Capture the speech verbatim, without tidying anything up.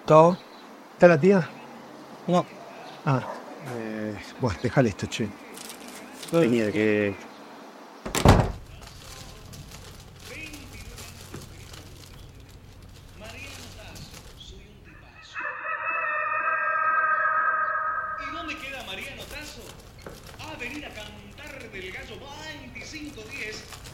Todo. ¿Está la tía? No. Ah, eh, bueno, déjale esto, che. Eh, Tenía que... ¿Y dónde queda Mariano Tasso? A venir a cantar del gallo veinticinco diez